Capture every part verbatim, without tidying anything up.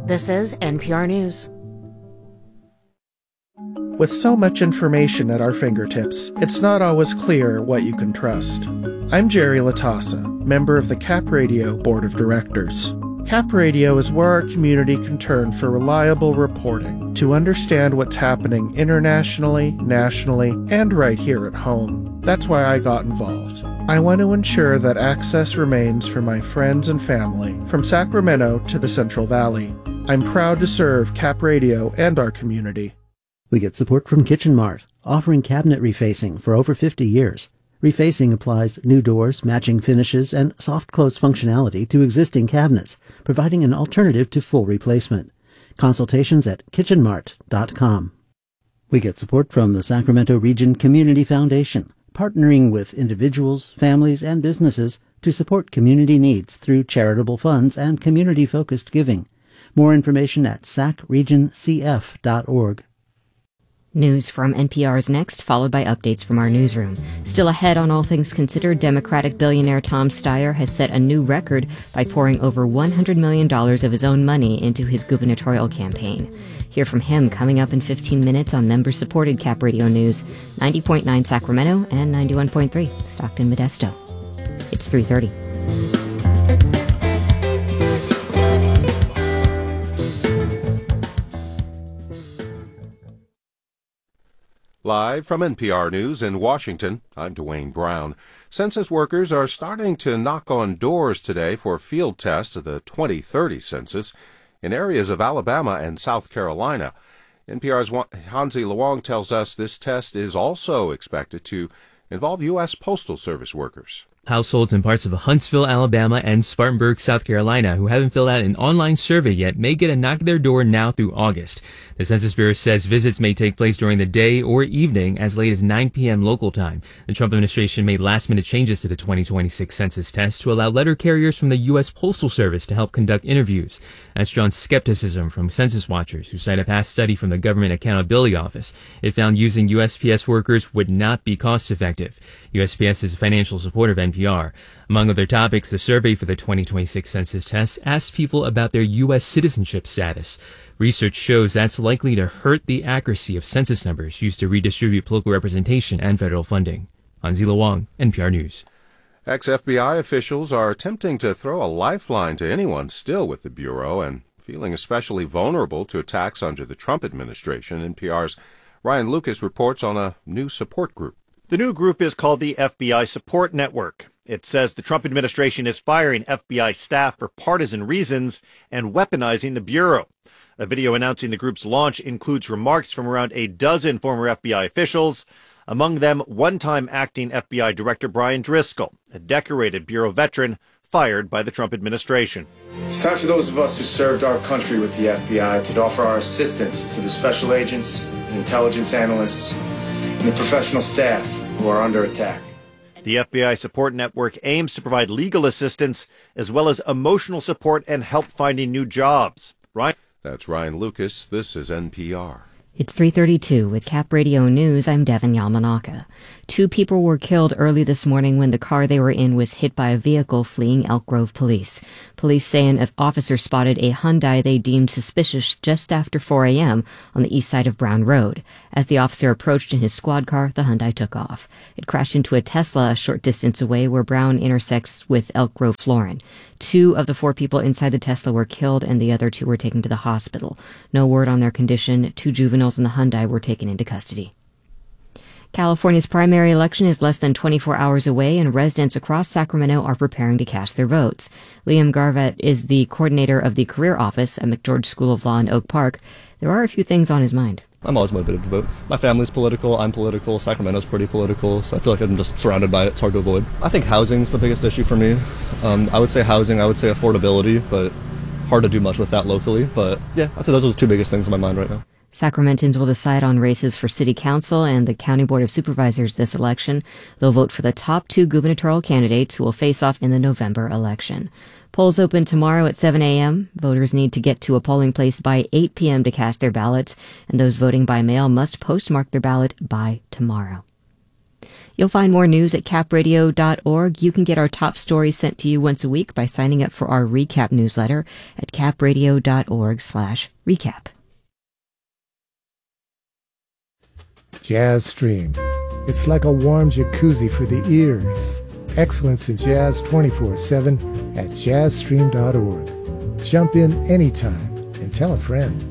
This is N P R News. With so much information at our fingertips, it's not always clear what you can trust. I'm Jerry Latassa, member of the Cap Radio Board of Directors. Cap Radio is where our community can turn for reliable reporting to understand what's happening internationally, nationally, and right here at home. That's why I got involved. I want to ensure that access remains for my friends and family from Sacramento to the Central Valley. I'm proud to serve Cap Radio and our community. We get support from Kitchen Mart, offering cabinet refacing for over fifty years. Refacing applies new doors, matching finishes, and soft close functionality to existing cabinets, providing an alternative to full replacement. Consultations at kitchen mart dot com. We get support from the Sacramento Region Community Foundation, partnering with individuals, families, and businesses to support community needs through charitable funds and community-focused giving. More information at sac region c f dot org. News from N P R's Next, followed by updates from our newsroom. Still ahead on All Things Considered, Democratic billionaire Tom Steyer has set a new record by pouring over one hundred million dollars of his own money into his gubernatorial campaign. Hear from him coming up in fifteen minutes on member-supported Cap Radio News, ninety point nine Sacramento and ninety-one point three Stockton Modesto. It's three thirty. Live from N P R News in Washington, I'm Dwayne Brown. Census workers are starting to knock on doors today for field tests of the twenty thirty census in areas of Alabama and South Carolina. N P R's Hansi Luong tells us this test is also expected to involve U S Postal Service workers. Households in parts of Huntsville, Alabama, and Spartanburg, South Carolina, who haven't filled out an online survey yet, may get a knock at their door now through August. The Census Bureau says visits may take place during the day or evening as late as nine p.m. local time. The Trump administration made last-minute changes to the twenty twenty-six census test to allow letter carriers from the U S Postal Service to help conduct interviews. That's drawn skepticism from census watchers who cite a past study from the Government Accountability Office. It found using U S P S workers would not be cost-effective. U S P S is a financial supporter of N P R. Among other topics, the survey for the twenty twenty-six census test asked people about their U S citizenship status. Research shows that's likely to hurt the accuracy of census numbers used to redistribute political representation and federal funding. Hansi Luong, N P R News. Ex-F B I officials are attempting to throw a lifeline to anyone still with the Bureau and feeling especially vulnerable to attacks under the Trump administration. N P R's Ryan Lucas reports on a new support group. The new group is called the F B I Support Network. It says the Trump administration is firing F B I staff for partisan reasons and weaponizing the Bureau. A video announcing the group's launch includes remarks from around a dozen former F B I officials, among them one-time acting F B I Director Brian Driscoll, a decorated Bureau veteran fired by the Trump administration. It's time for those of us who served our country with the F B I to offer our assistance to the special agents, the intelligence analysts, and the professional staff who are under attack. The F B I Support Network aims to provide legal assistance as well as emotional support and help finding new jobs. Ryan? That's Ryan Lucas. This is N P R. It's three thirty-two with Cap Radio News. I'm Devin Yamanaka. Two people were killed early this morning when the car they were in was hit by a vehicle fleeing Elk Grove police. Police say an officer spotted a Hyundai they deemed suspicious just after four a.m. on the east side of Brown Road. As the officer approached in his squad car, the Hyundai took off. It crashed into a Tesla a short distance away where Brown intersects with Elk Grove Florin. Two of the four people inside the Tesla were killed and the other two were taken to the hospital. No word on their condition. Two juveniles in the Hyundai were taken into custody. California's primary election is less than twenty-four hours away, and residents across Sacramento are preparing to cast their votes. Liam Garvett is the coordinator of the career office at McGeorge School of Law in Oak Park. There are a few things on his mind. I'm always motivated to vote. My family's political, I'm political, Sacramento's pretty political, so I feel like I'm just surrounded by it. It's hard to avoid. I think housing's the biggest issue for me. Um, I would say housing, I would say affordability, but hard to do much with that locally. But yeah, I'd say those are the two biggest things in my mind right now. Sacramentans will decide on races for City Council and the County Board of Supervisors this election. They'll vote for the top two gubernatorial candidates who will face off in the November election. Polls open tomorrow at seven a.m. Voters need to get to a polling place by eight p.m. to cast their ballots, and those voting by mail must postmark their ballot by tomorrow. You'll find more news at cap radio dot org. You can get our top stories sent to you once a week by signing up for our recap newsletter at cap radio dot org slash recap. Jazz Stream. It's like a warm jacuzzi for the ears. Excellence in jazz twenty-four seven at jazz stream dot org. Jump in anytime and tell a friend.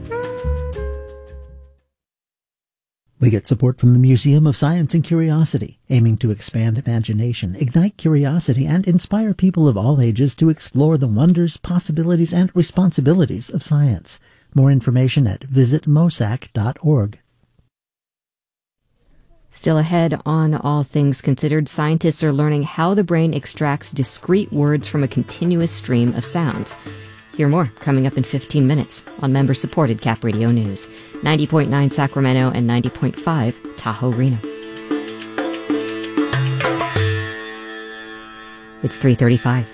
We get support from the Museum of Science and Curiosity, aiming to expand imagination, ignite curiosity, and inspire people of all ages to explore the wonders, possibilities, and responsibilities of science. More information at visit mosac dot org. Still ahead on All Things Considered, scientists are learning how the brain extracts discrete words from a continuous stream of sounds. Hear more coming up in fifteen minutes on member-supported Cap Radio News, ninety point nine Sacramento and ninety point five Tahoe Reno. It's three thirty-five.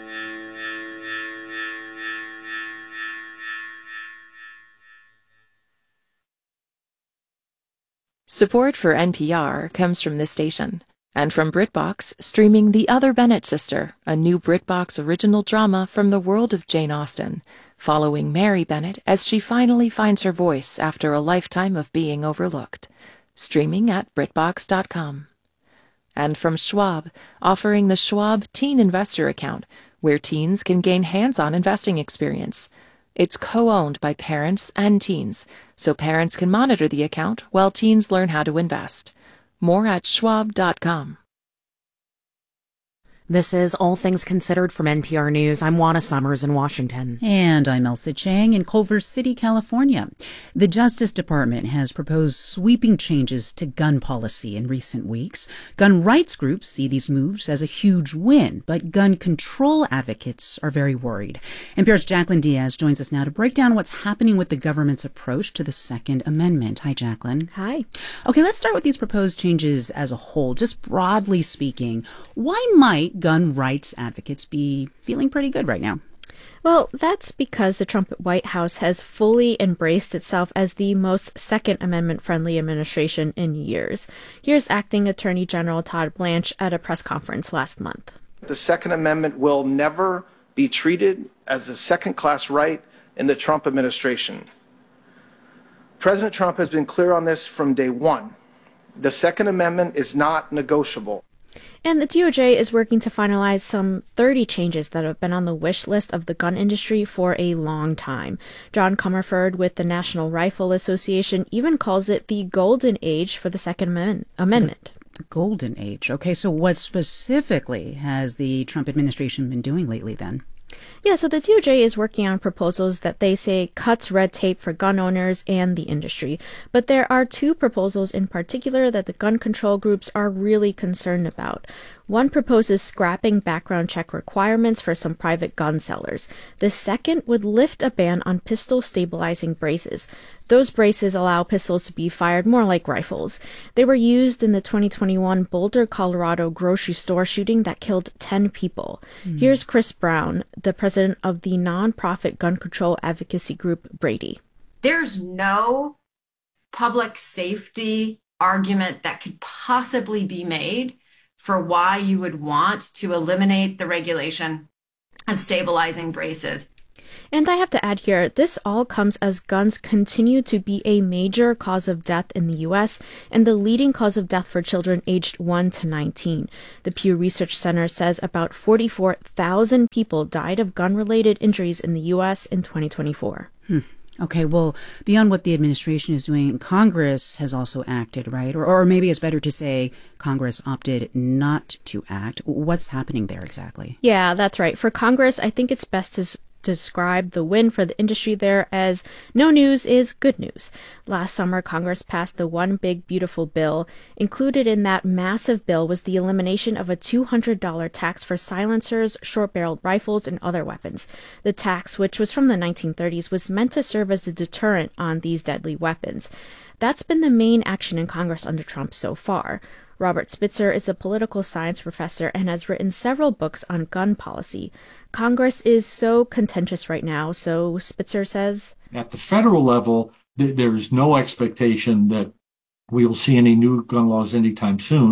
Support for N P R comes from this station and from BritBox, streaming The Other Bennett Sister, a new BritBox original drama from the world of Jane Austen, following Mary Bennett as she finally finds her voice after a lifetime of being overlooked. Streaming at britbox dot com. And from Schwab, offering the Schwab Teen Investor Account, where teens can gain hands-on investing experience. It's co-owned by parents and teens, so parents can monitor the account while teens learn how to invest. More at schwab dot com. This is All Things Considered from N P R News. I'm Juana Summers in Washington. And I'm Elsa Chang in Culver City, California. The Justice Department has proposed sweeping changes to gun policy in recent weeks. Gun rights groups see these moves as a huge win, but gun control advocates are very worried. N P R's Jacqueline Diaz joins us now to break down what's happening with the government's approach to the Second Amendment. Hi, Jacqueline. Hi. Okay, let's start with these proposed changes as a whole. Just broadly speaking, why might gun rights advocates be feeling pretty good right now? Well, that's because the Trump White House has fully embraced itself as the most Second Amendment-friendly administration in years. Here's Acting Attorney General Todd Blanche at a press conference last month. The Second Amendment will never be treated as a second-class right in the Trump administration. President Trump has been clear on this from day one. The Second Amendment is not negotiable. And the D O J is working to finalize some thirty changes that have been on the wish list of the gun industry for a long time. John Comerford with the National Rifle Association even calls it the golden age for the Second Amendment. Amendment. The, the golden age. Okay, so what specifically has the Trump administration been doing lately then? Yeah, so the D O J is working on proposals that they say cuts red tape for gun owners and the industry. But there are two proposals in particular that the gun control groups are really concerned about. One proposes scrapping background check requirements for some private gun sellers. The second would lift a ban on pistol stabilizing braces. Those braces allow pistols to be fired more like rifles. They were used in the twenty twenty-one Boulder, Colorado grocery store shooting that killed ten people. Mm. Here's Chris Brown, the president of the nonprofit gun control advocacy group Brady. There's no public safety argument that could possibly be made for why you would want to eliminate the regulation of stabilizing braces. And I have to add here, this all comes as guns continue to be a major cause of death in the U S and the leading cause of death for children aged one to nineteen. The Pew Research Center says about forty-four thousand people died of gun-related injuries in the U S in twenty twenty-four. Hmm. Okay, well, beyond what the administration is doing, Congress has also acted, right? Or, or maybe it's better to say Congress opted not to act. What's happening there exactly? Yeah, that's right. For Congress, I think it's best to describe the win for the industry there as no news is good news. Last summer, Congress passed the One Big Beautiful Bill. Included in that massive bill was the elimination of a two hundred dollars tax for silencers, short-barreled rifles, and other weapons. The tax, which was from the nineteen thirties, was meant to serve as a deterrent on these deadly weapons. That's been the main action in Congress under Trump so far. Robert Spitzer is a political science professor and has written several books on gun policy. Congress is so contentious right now, so Spitzer says, at the federal level, th- there is no expectation that we will see any new gun laws anytime soon.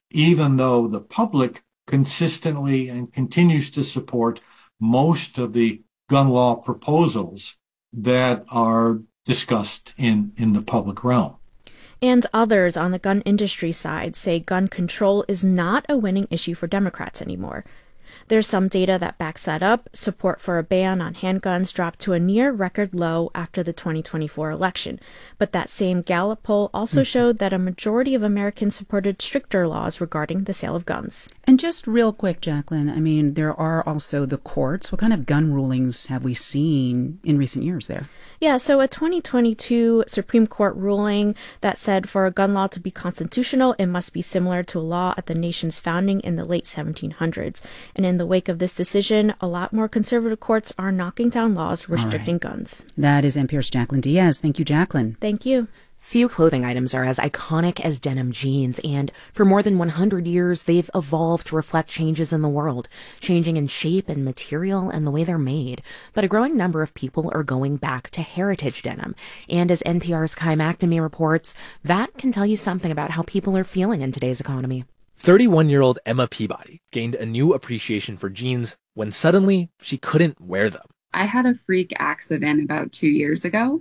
even though the public consistently and continues to support most of the gun law proposals that are discussed in, in the public realm. And others on the gun industry side say gun control is not a winning issue for Democrats anymore. There's some data that backs that up. Support for a ban on handguns dropped to a near record low after the twenty twenty-four election. But that same Gallup poll also showed that a majority of Americans supported stricter laws regarding the sale of guns. And just real quick, Jacqueline, I mean, there are also the courts. What kind of gun rulings have we seen in recent years there? Yeah, so a twenty twenty-two Supreme Court ruling that said for a gun law to be constitutional, it must be similar to a law at the nation's founding in the late seventeen hundreds. And in the wake of this decision, a lot more conservative courts are knocking down laws restricting right. guns. That is N P R's Jacqueline Diaz. Thank you, Jacqueline. Thank you. Few clothing items are as iconic as denim jeans, and for more than one hundred years, they've evolved to reflect changes in the world, changing in shape and material and the way they're made. But a growing number of people are going back to heritage denim. And as N P R's Kai McNamee reports, that can tell you something about how people are feeling in today's economy. thirty-one-year-old Emma Peabody gained a new appreciation for jeans when suddenly she couldn't wear them. I had a freak accident about two years ago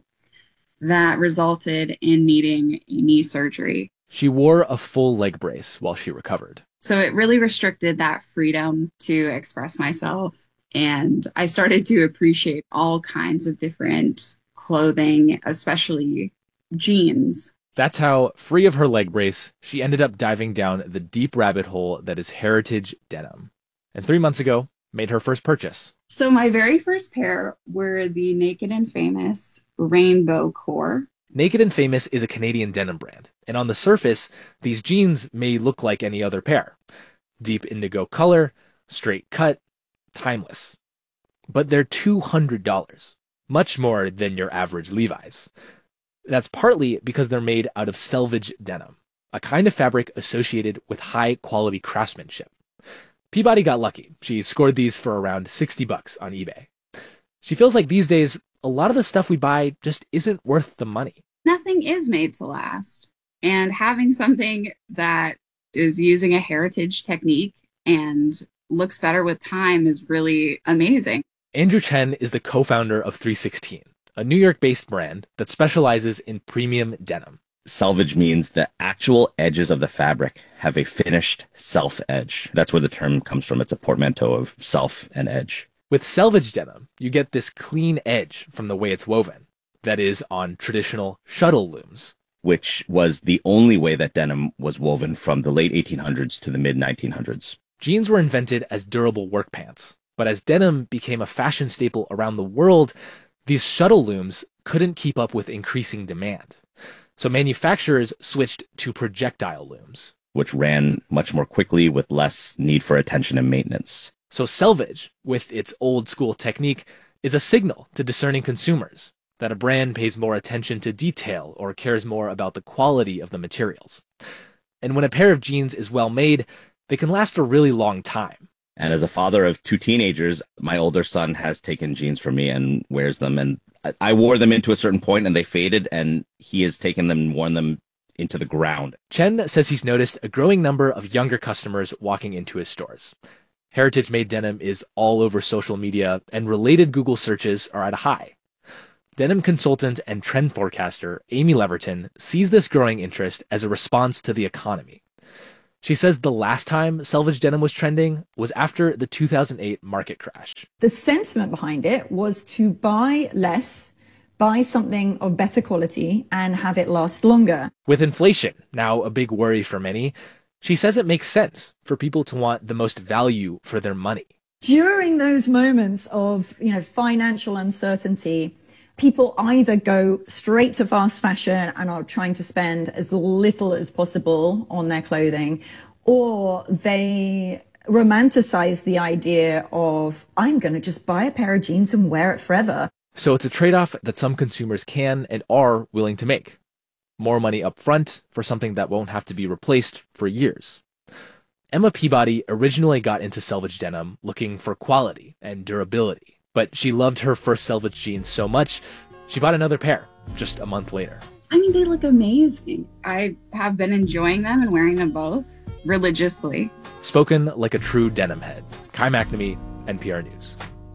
that resulted in needing a knee surgery. She wore a full leg brace while she recovered. So it really restricted that freedom to express myself. And I started to appreciate all kinds of different clothing, especially jeans. That's how, free of her leg brace, she ended up diving down the deep rabbit hole that is heritage denim. And three months ago, made her first purchase. So my very first pair were the Naked and Famous Rainbow Core. Naked and Famous is a Canadian denim brand, and on the surface, these jeans may look like any other pair. Deep indigo color, straight cut, timeless. But they're two hundred dollars, much more than your average Levi's. That's partly because they're made out of selvage denim, a kind of fabric associated with high-quality craftsmanship. Peabody got lucky. She scored these for around sixty bucks on eBay. She feels like these days, a lot of the stuff we buy just isn't worth the money. Nothing is made to last. And having something that is using a heritage technique and looks better with time is really amazing. Andrew Chen is the co-founder of three sixteen, a New York-based brand that specializes in premium denim. Selvage means the actual edges of the fabric have a finished self edge. That's where the term comes from. It's a portmanteau of self and edge. With selvage denim, you get this clean edge from the way it's woven. That is, on traditional shuttle looms. Which was the only way that denim was woven from the late eighteen hundreds to the mid nineteen hundreds. Jeans were invented as durable work pants. But as denim became a fashion staple around the world, these shuttle looms couldn't keep up with increasing demand. So manufacturers switched to projectile looms, which ran much more quickly with less need for attention and maintenance. So selvage, with its old school technique, is a signal to discerning consumers that a brand pays more attention to detail or cares more about the quality of the materials. And when a pair of jeans is well made, they can last a really long time. And as a father of two teenagers, my older son has taken jeans from me and wears them. And I wore them into a certain point and they faded, and he has taken them and worn them into the ground. Chen says he's noticed a growing number of younger customers walking into his stores. Heritage-made denim is all over social media, and related Google searches are at a high. Denim consultant and trend forecaster Amy Leverton sees this growing interest as a response to the economy. She says the last time selvage denim was trending was after the two thousand eight market crash. The sentiment behind it was to buy less, buy something of better quality, and have it last longer. With inflation now a big worry for many, she says it makes sense for people to want the most value for their money. During those moments of, you know, financial uncertainty, people either go straight to fast fashion and are trying to spend as little as possible on their clothing, or they romanticize the idea of, I'm going to just buy a pair of jeans and wear it forever. So it's a trade-off that some consumers can and are willing to make. More money up front for something that won't have to be replaced for years. Emma Peabody originally got into selvage denim looking for quality and durability. But she loved her first selvage jeans so much, she bought another pair just a month later. I mean, they look amazing. I have been enjoying them and wearing them both religiously. Spoken like a true denim head. Kai McNamee, N P R News.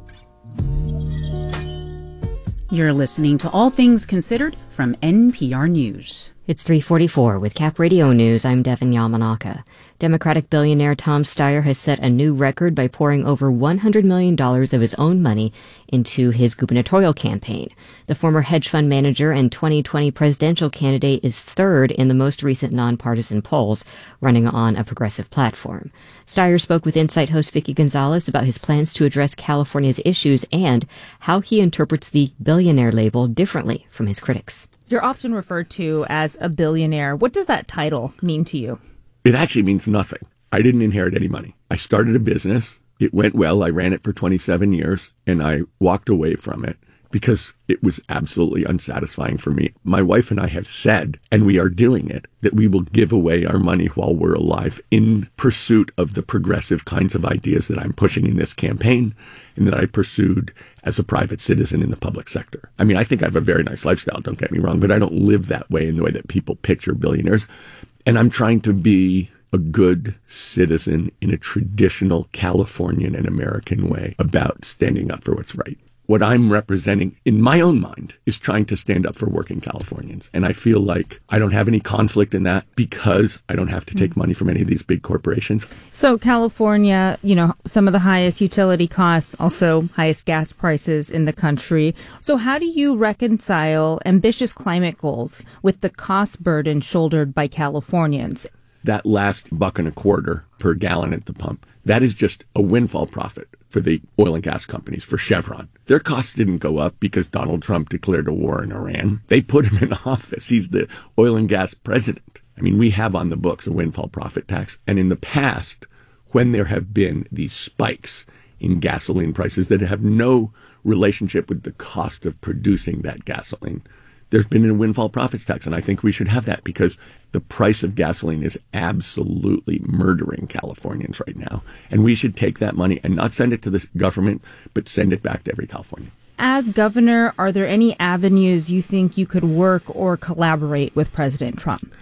You're listening to All Things Considered from N P R News. It's three forty-four with Cap Radio News. I'm Devin Yamanaka. Democratic billionaire Tom Steyer has set a new record by pouring over one hundred million dollars of his own money into his gubernatorial campaign. The former hedge fund manager and twenty twenty presidential candidate is third in the most recent nonpartisan polls, running on a progressive platform. Steyer spoke with Insight host Vicky Gonzalez about his plans to address California's issues and how he interprets the billionaire label differently from his critics. You're often referred to as a billionaire. What does that title mean to you? It actually means nothing. I didn't inherit any money. I started a business. It went well. I ran it for twenty-seven years, and I walked away from it because it was absolutely unsatisfying for me. My wife and I have said, and we are doing it, that we will give away our money while we're alive in pursuit of the progressive kinds of ideas that I'm pushing in this campaign and that I pursued as a private citizen in the public sector. I mean, I think I have a very nice lifestyle, don't get me wrong, but I don't live that way in the way that people picture billionaires. And I'm trying to be a good citizen in a traditional Californian and American way about standing up for what's right. What I'm representing in my own mind is trying to stand up for working Californians. And I feel like I don't have any conflict in that because I don't have to take money from any of these big corporations. So California, you know, some of the highest utility costs, also highest gas prices in the country. So how do you reconcile ambitious climate goals with the cost burden shouldered by Californians? That last buck and a quarter per gallon at the pump, that is just a windfall profit for the oil and gas companies, for Chevron. Their costs didn't go up because Donald Trump declared a war in Iran. They put him in office. He's the oil and gas president. I mean, we have on the books a windfall profit tax. And in the past, when there have been these spikes in gasoline prices that have no relationship with the cost of producing that gasoline, there's been a windfall profits tax. And I think we should have that because the price of gasoline is absolutely murdering Californians right now. And we should take that money and not send it to the government, but send it back to every Californian. As governor, are there any avenues you think you could work or collaborate with President Trump?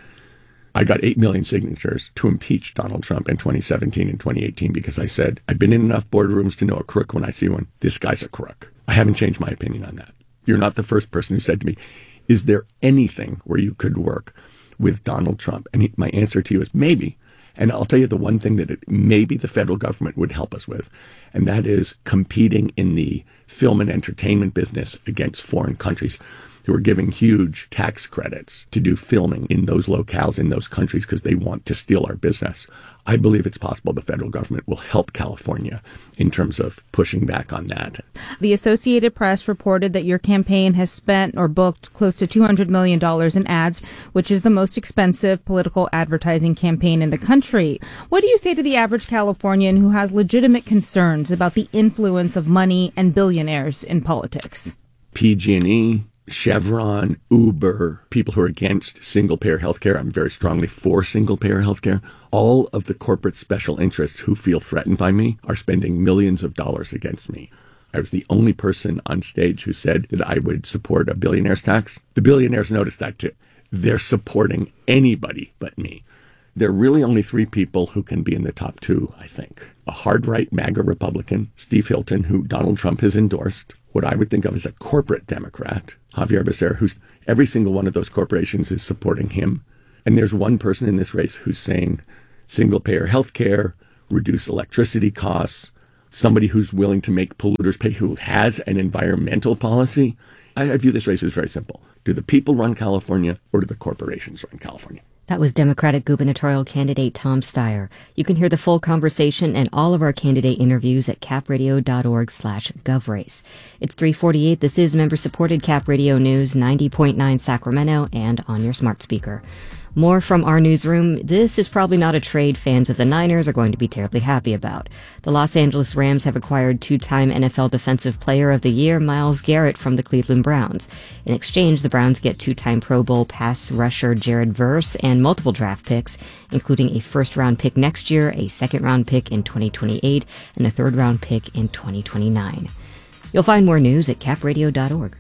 I got eight million signatures to impeach Donald Trump in twenty seventeen and twenty eighteen because I said, I've been in enough boardrooms to know a crook when I see one. This guy's a crook. I haven't changed my opinion on that. You're not the first person who said to me, is there anything where you could work with Donald Trump? And he, my answer to you is maybe. And I'll tell you the one thing that it, maybe the federal government would help us with, and that is competing in the film and entertainment business against foreign countries who are giving huge tax credits to do filming in those locales in those countries because they want to steal our business. I believe it's possible the federal government will help California in terms of pushing back on that. The Associated Press reported that your campaign has spent or booked close to two hundred million dollars in ads, which is the most expensive political advertising campaign in the country. What do you say to the average Californian who has legitimate concerns about the influence of money and billionaires in politics? P G and E, Chevron, Uber, people who are against single-payer health care. I'm very strongly for single-payer health care. All of the corporate special interests who feel threatened by me are spending millions of dollars against me. I was the only person on stage who said that I would support a billionaire's tax. The billionaires noticed that too. They're supporting anybody but me. There are really only three people who can be in the top two, I think. A hard-right MAGA Republican, Steve Hilton, who Donald Trump has endorsed. What I would think of as a corporate Democrat, Javier Becerra, who's every single one of those corporations is supporting him. And there's one person in this race who's saying single-payer health care, reduce electricity costs, somebody who's willing to make polluters pay, who has an environmental policy. I, I view this race as very simple. Do the people run California or do the corporations run California? That was Democratic gubernatorial candidate Tom Steyer. You can hear the full conversation and all of our candidate interviews at capradio.org slash govrace. It's three forty-eight. This is member-supported Cap Radio News, ninety point nine Sacramento, and on your smart speaker. More from our newsroom. This is probably not a trade fans of the Niners are going to be terribly happy about. The Los Angeles Rams have acquired two-time N F L Defensive Player of the Year Myles Garrett from the Cleveland Browns. In exchange, the Browns get two-time Pro Bowl pass rusher Jared Verse and multiple draft picks, including a first-round pick next year, a second-round pick in twenty twenty-eight, and a third-round pick in twenty twenty-nine. You'll find more news at capradio dot org.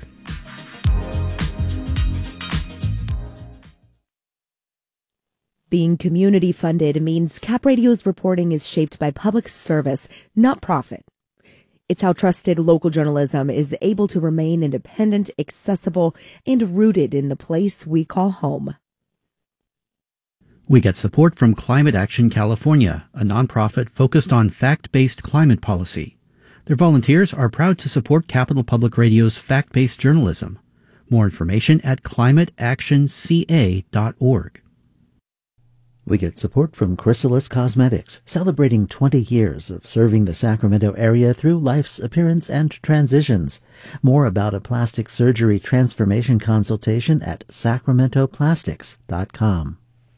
Being community funded means Cap Radio's reporting is shaped by public service, not profit. It's how trusted local journalism is able to remain independent, accessible, and rooted in the place we call home. We get support from Climate Action California, a nonprofit focused on fact-based climate policy. Their volunteers are proud to support Capital Public Radio's fact-based journalism. More information at climate action c a dot org. We get support from Chrysalis Cosmetics, celebrating twenty years of serving the Sacramento area through life's appearance and transitions. More about a plastic surgery transformation consultation at sacramento plastics dot com.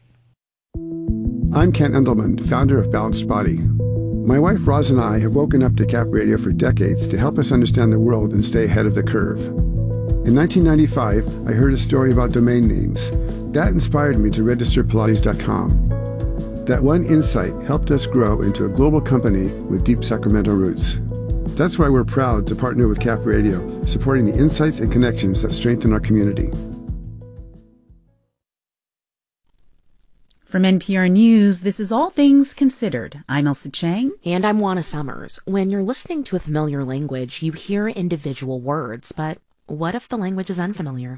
I'm Ken Endelman, founder of Balanced Body. My wife Roz and I have woken up to Cap Radio for decades to help us understand the world and stay ahead of the curve. In nineteen ninety-five, I heard a story about domain names. That inspired me to register Pilates dot com. That one insight helped us grow into a global company with deep Sacramento roots. That's why we're proud to partner with Cap Radio, supporting the insights and connections that strengthen our community. From N P R News, this is All Things Considered. I'm Elsa Chang. And I'm Juana Summers. When you're listening to a familiar language, you hear individual words, but what if the language is unfamiliar?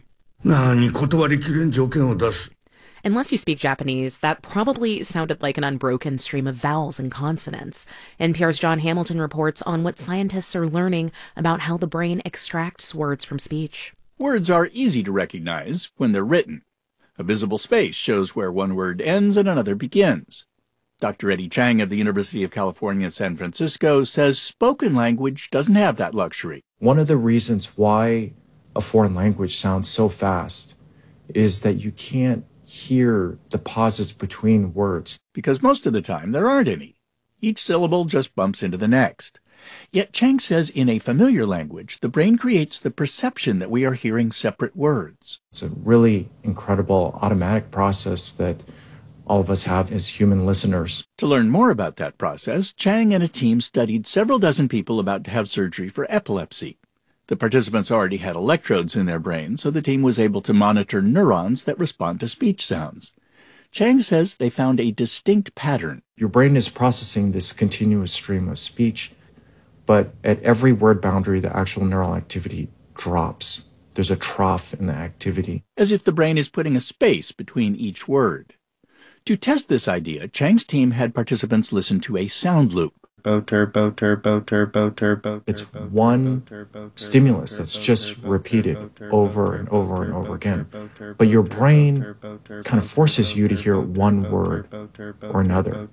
Unless you speak Japanese, that probably sounded like an unbroken stream of vowels and consonants. N P R's John Hamilton reports on what scientists are learning about how the brain extracts words from speech. Words are easy to recognize when they're written. A visible space shows where one word ends and another begins. Doctor Eddie Chang of the University of California, San Francisco says spoken language doesn't have that luxury. One of the reasons why a foreign language sounds so fast is that you can't hear the pauses between words. Because most of the time there aren't any. Each syllable just bumps into the next. Yet Chang says in a familiar language, the brain creates the perception that we are hearing separate words. It's a really incredible automatic process that all of us have as human listeners. To learn more about that process, Chang and a team studied several dozen people about to have surgery for epilepsy. The participants already had electrodes in their brain, so the team was able to monitor neurons that respond to speech sounds. Chang says they found a distinct pattern. Your brain is processing this continuous stream of speech, but at every word boundary, the actual neural activity drops. There's a trough in the activity. As if the brain is putting a space between each word. To test this idea, Chang's team had participants listen to a sound loop. Boater, boater, boater, boater, boater. It's one stimulus that's just repeated over and over and over again. But your brain kind of forces you to hear one word or another.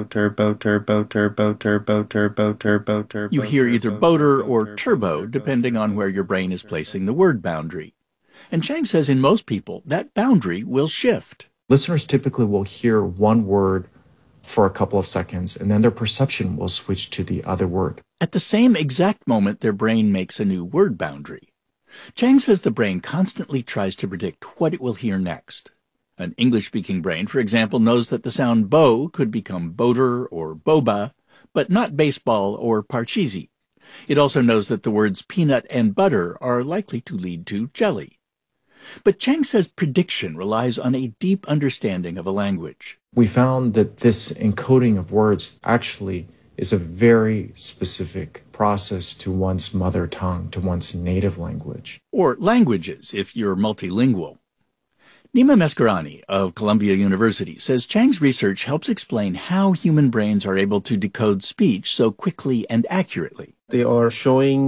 You hear either boater or turbo, depending on where your brain is placing the word boundary. And Chang says in most people, that boundary will shift. Listeners typically will hear one word for a couple of seconds, and then their perception will switch to the other word. At the same exact moment, their brain makes a new word boundary. Chang says the brain constantly tries to predict what it will hear next. An English-speaking brain, for example, knows that the sound bow could become boater or boba, but not baseball or parcheesi. It also knows that the words peanut and butter are likely to lead to jelly. But Chang says prediction relies on a deep understanding of a language. We found that this encoding of words actually is a very specific process to one's mother tongue, to one's native language. Or languages, if you're multilingual. Nima Meskarani of Columbia University says Chang's research helps explain how human brains are able to decode speech so quickly and accurately. They are showing